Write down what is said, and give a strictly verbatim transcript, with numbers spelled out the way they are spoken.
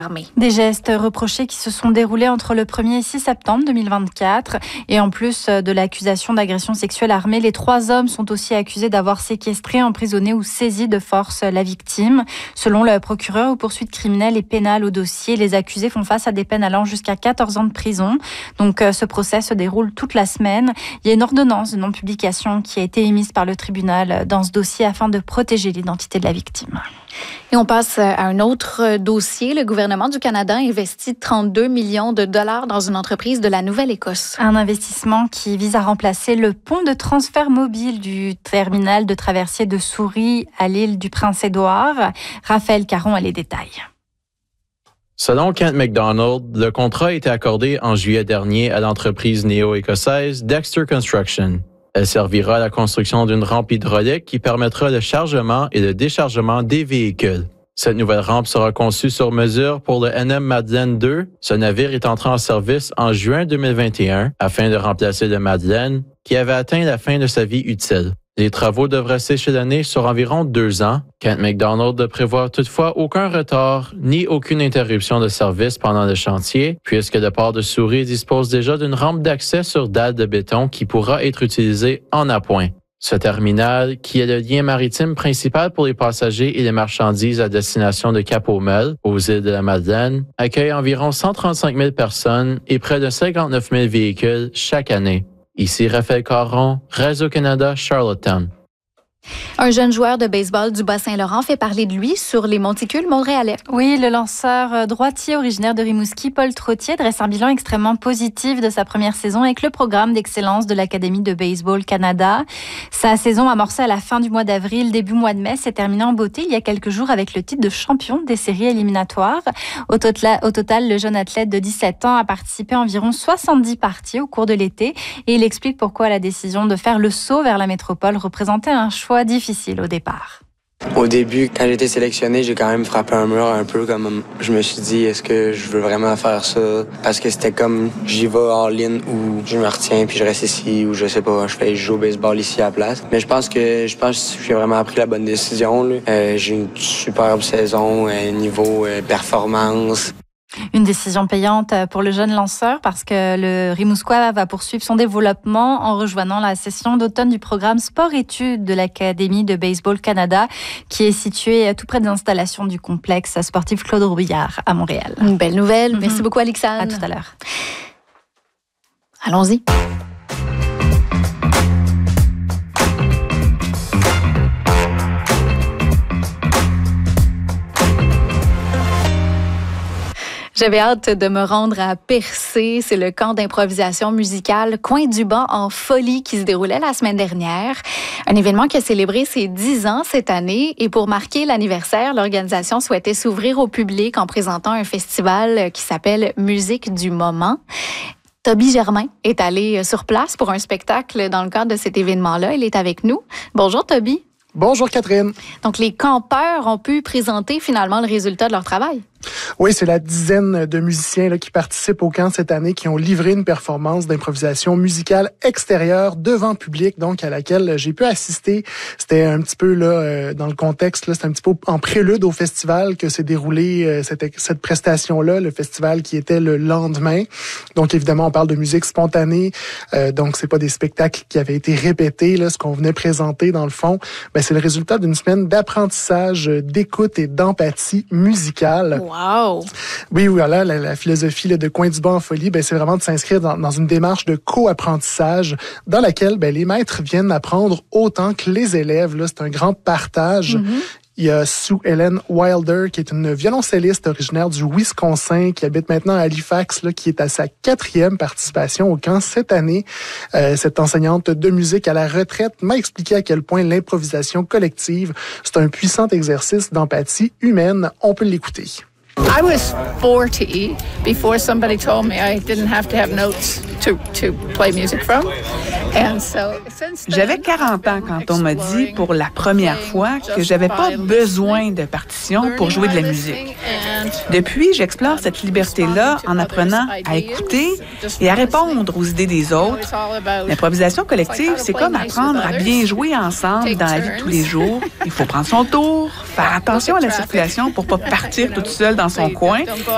Des gestes reprochés qui se sont déroulés entre le premier et six septembre deux mille vingt-quatre. Et en plus de l'accusation d'agression sexuelle armée, les trois hommes sont aussi accusés d'avoir séquestré, emprisonné ou saisi de force la victime. Selon le procureur aux poursuites criminelles et pénales au dossier, les accusés font face à des peines allant jusqu'à quatorze ans de prison. Donc ce procès se déroule toute la semaine. Il y a une ordonnance de non-publication qui a été émise par le tribunal dans ce dossier afin de protéger l'identité de la victime. Et on passe à un autre dossier. Le gouvernement du Canada investit trente-deux millions de dollars dans une entreprise de la Nouvelle-Écosse. Un investissement qui vise à remplacer le pont de transfert mobile du terminal de traversier de Souris à l'île du Prince-Édouard. Raphaël Caron a les détails. Selon Kent McDonald, le contrat a été accordé en juillet dernier à l'entreprise néo-écossaise Dexter Construction. Elle servira à la construction d'une rampe hydraulique qui permettra le chargement et le déchargement des véhicules. Cette nouvelle rampe sera conçue sur mesure pour le N M Madeleine deux. Ce navire est entré en service en juin deux mille vingt et un afin de remplacer le Madeleine qui avait atteint la fin de sa vie utile. Les travaux devraient s'échelonner sur environ deux ans. Kent McDonald ne prévoit toutefois aucun retard ni aucune interruption de service pendant le chantier, puisque le port de Souris dispose déjà d'une rampe d'accès sur dalle de béton qui pourra être utilisée en appoint. Ce terminal, qui est le lien maritime principal pour les passagers et les marchandises à destination de Cap-aux-Melles, aux îles de la Madeleine, accueille environ cent trente-cinq mille personnes et près de cinquante-neuf mille véhicules chaque année. Ici Raphaël Caron, Radio-Canada, Charlottetown. Un jeune joueur de baseball du Bas-Saint-Laurent fait parler de lui sur les monticules montréalais. Oui, le lanceur droitier originaire de Rimouski, Paul Trottier, dresse un bilan extrêmement positif de sa première saison avec le programme d'excellence de l'Académie de Baseball Canada. Sa saison amorcée à la fin du mois d'avril, début mois de mai, s'est terminée en beauté il y a quelques jours avec le titre de champion des séries éliminatoires. Au total, au total, le jeune athlète de dix-sept ans a participé à environ soixante-dix parties au cours de l'été et il explique pourquoi la décision de faire le saut vers la métropole représentait un choix difficile au départ. Au début, quand j'ai été sélectionné, j'ai quand même frappé un mur un peu. Comme je me suis dit, est-ce que je veux vraiment faire ça? Parce que c'était comme, j'y vais all-in ou je me retiens puis je reste ici ou je sais pas, je fais je joue au baseball ici à la place. Mais je pense que je pense que j'ai vraiment pris la bonne décision. Là. Euh, j'ai une superbe saison euh, niveau euh, performance. Une décision payante pour le jeune lanceur parce que le Rimouskois va poursuivre son développement en rejoignant la session d'automne du programme Sport-Études de l'Académie de Baseball Canada qui est située tout près de l'installation du complexe sportif Claude Robillard à Montréal. Une belle nouvelle. Mm-hmm. Merci beaucoup, Alexandre. À tout à l'heure. Allons-y. J'avais hâte de me rendre à Percé. C'est le camp d'improvisation musicale Coin du Banc en folie qui se déroulait la semaine dernière. Un événement qui a célébré ses dix ans cette année. Et pour marquer l'anniversaire, l'organisation souhaitait s'ouvrir au public en présentant un festival qui s'appelle Musique du moment. Toby Germain est allé sur place pour un spectacle dans le cadre de cet événement-là. Il est avec nous. Bonjour Toby. Bonjour Catherine. Donc les campeurs ont pu présenter finalement le résultat de leur travail. Oui, c'est la dizaine de musiciens là, qui participent au camp cette année qui ont livré une performance d'improvisation musicale extérieure devant public, donc à laquelle j'ai pu assister. C'était un petit peu là euh, dans le contexte, là, c'était un petit peu en prélude au festival que s'est déroulée euh, cette, cette prestation-là, le festival qui était le lendemain. Donc évidemment, on parle de musique spontanée, euh, donc c'est pas des spectacles qui avaient été répétés, là, ce qu'on venait présenter dans le fond. Ben, c'est le résultat d'une semaine d'apprentissage, d'écoute et d'empathie musicale. Wow! Oui, voilà, la, la philosophie là, de Coin du Banc en folie, ben, c'est vraiment de s'inscrire dans, dans une démarche de co-apprentissage dans laquelle ben, les maîtres viennent apprendre autant que les élèves. Là, c'est un grand partage. Mm-hmm. Il y a Sue Ellen Wilder, qui est une violoncelliste originaire du Wisconsin, qui habite maintenant à Halifax, là, qui est à sa quatrième participation au camp cette année. Euh, cette enseignante de musique à la retraite m'a expliqué à quel point l'improvisation collective, c'est un puissant exercice d'empathie humaine. On peut l'écouter. I was forty before somebody told me I didn't have to have notes to, to play music from. And so, since then, J'avais quarante ans quand on m'a dit pour la première fois que j'avais pas besoin de partition pour jouer de la musique. Depuis, j'explore cette liberté-là en apprenant à écouter et à répondre aux idées des autres. L'improvisation collective, c'est comme apprendre à bien jouer ensemble dans la vie de tous les jours. Il faut prendre son tour, faire attention à la circulation pour pas partir toute seule dans son coin